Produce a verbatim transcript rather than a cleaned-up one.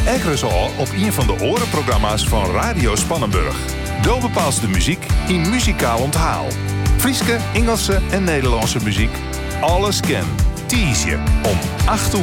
Ekkeres al op een van de orenprogramma's van Radio Spannenburg. Daar bepaalt de muziek in muzikaal onthaal. Frieske, Engelse en Nederlandse muziek. Alles ken. Tease je om acht uur.